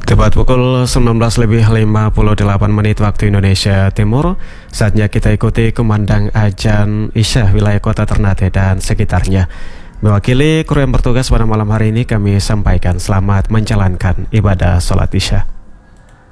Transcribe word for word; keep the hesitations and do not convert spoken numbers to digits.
Tepat pukul sembilan belas lebih lima puluh delapan menit waktu Indonesia Timur, saatnya kita ikuti kumandang azan Isya wilayah kota Ternate dan sekitarnya. Mewakili kru yang bertugas pada malam hari ini, kami sampaikan selamat menjalankan ibadah sholat Isya.